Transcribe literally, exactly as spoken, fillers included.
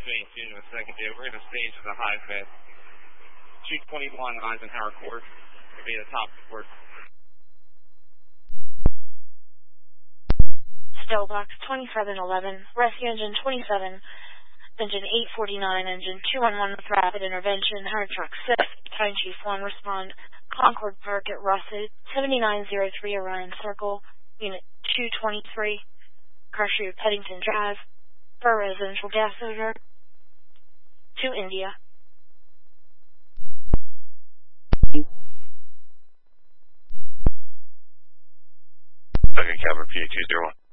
twenty-two in a second, dude. We're going to stage the high fest. two twenty-one Eisenhower Court. It'll be the top court. Stillbox twenty-seven eleven, rescue engine twenty-seven, engine eight forty-nine, engine two one one with rapid intervention, hard truck six, Time Chief one respond, Concord Park at Russet, seventy-nine oh three Orion Circle, unit two twenty-three, car chute Peddington Drive, for residential gas odor, to India. Okay, Cabra P A two zero one.